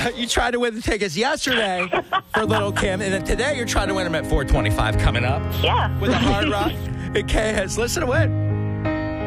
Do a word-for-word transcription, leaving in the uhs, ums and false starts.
Uh, you tried to win the tickets yesterday for Little Kim, and then today you're trying to win them at four twenty-five coming up. Yeah. With a Hard Rock. Okay, let's listen to win.